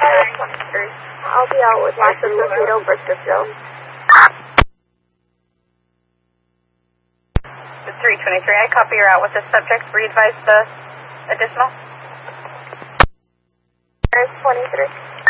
23. I'll be out with lots of torpedo Bristol. The 323, I copy you're out with the subject. Re-advise the additional. There's 23.